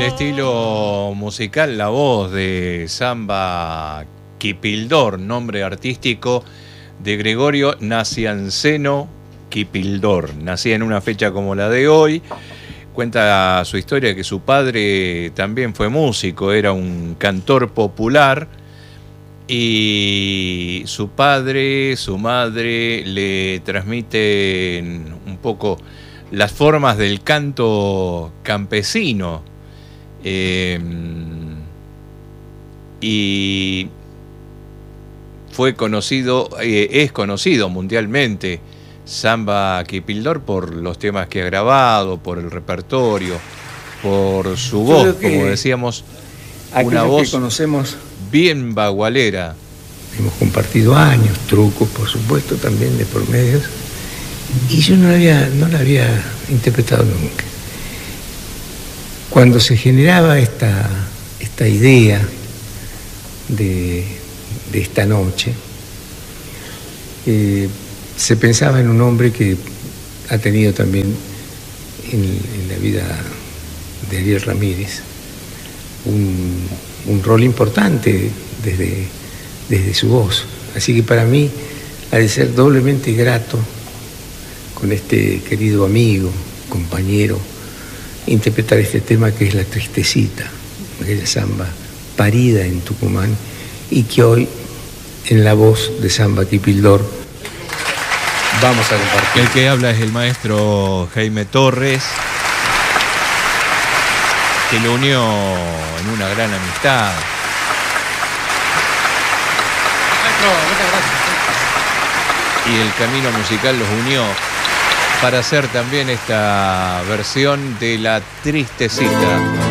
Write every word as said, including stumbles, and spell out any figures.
estilo musical, la voz de Samba Kipildor, nombre artístico de Gregorio Nacianceno Kipildor. Nacía en una fecha como la de hoy. Cuenta su historia que su padre también fue músico, era un cantor popular, y su padre, su madre le transmiten un poco las formas del canto campesino, eh, y fue conocido, eh, es conocido mundialmente Samba Kipildor por los temas que ha grabado, por el repertorio, por su voz, como decíamos, una voz que conocemos bien bagualera. Hemos compartido años, trucos, por supuesto, también de por medios, y yo no la había, no la había interpretado nunca. Cuando se generaba esta, esta idea de, de esta noche, eh, se pensaba en un hombre que ha tenido también en, en la vida de Ariel Ramírez un, un rol importante desde, desde su voz. Así que para mí ha de ser doblemente grato con este querido amigo, compañero, interpretar este tema que es La Tristecita, aquella samba parida en Tucumán y que hoy en la voz de Samba Kipildor vamos a compartir. El que habla es el maestro Jaime Torres, que lo unió en una gran amistad. Maestro, muchas gracias. Y el camino musical los unió para hacer también esta versión de La Tristecita.